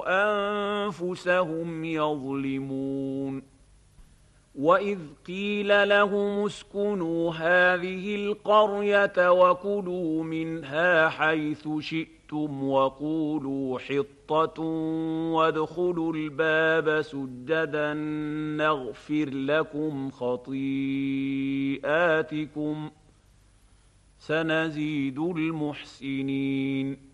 أنفسهم يظلمون. وإذ قيل لهم اسكنوا هذه القرية وكلوا منها حيث شئتم وقولوا حطة وادخلوا الباب سجدا نغفر لكم خطيئاتكم سنزيد المحسنين.